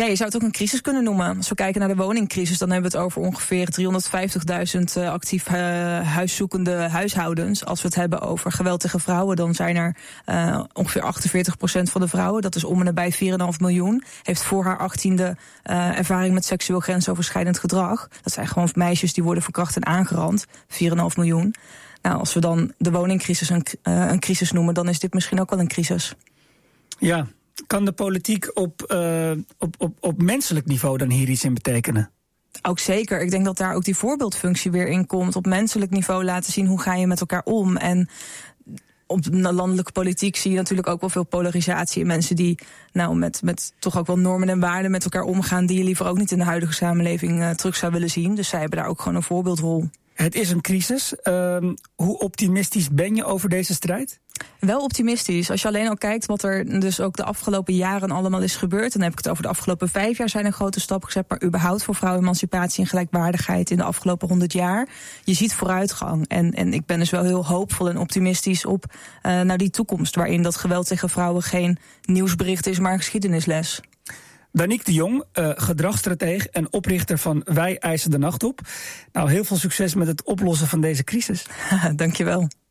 Ja, je zou het ook een crisis kunnen noemen. Als we kijken naar de woningcrisis, dan hebben we het over ongeveer 350.000 actief huiszoekende huishoudens. Als we het hebben over geweld tegen vrouwen, dan zijn er ongeveer 48% van de vrouwen, dat is om en nabij 4,5 miljoen, heeft voor haar 18e ervaring met seksueel grensoverschrijdend gedrag. Dat zijn gewoon meisjes die worden verkracht en aangerand. 4,5 miljoen. Nou, als we dan de woningcrisis een crisis noemen, dan is dit misschien ook wel een crisis. Ja. Kan de politiek op menselijk niveau dan hier iets in betekenen? Ook zeker. Ik denk dat daar ook die voorbeeldfunctie weer in komt. Op menselijk niveau laten zien hoe ga je met elkaar om. En op de landelijke politiek zie je natuurlijk ook wel veel polarisatie in mensen die met toch ook wel normen en waarden met elkaar omgaan die je liever ook niet in de huidige samenleving terug zou willen zien. Dus zij hebben daar ook gewoon een voorbeeldrol. Het is een crisis. Hoe optimistisch ben je over deze strijd? Wel optimistisch. Als je alleen al kijkt wat er dus ook de afgelopen jaren allemaal is gebeurd, dan heb ik het over de afgelopen 5 jaar zijn er grote stappen gezet, maar überhaupt voor vrouwenemancipatie en gelijkwaardigheid in de afgelopen 100 jaar. Je ziet vooruitgang. En ik ben dus wel heel hoopvol en optimistisch op naar die toekomst, waarin dat geweld tegen vrouwen geen nieuwsbericht is, maar een geschiedenisles. Danique de Jong, gedragsstratege en oprichter van Wij eisen de nacht op. Nou, heel veel succes met het oplossen van deze crisis. Dankjewel.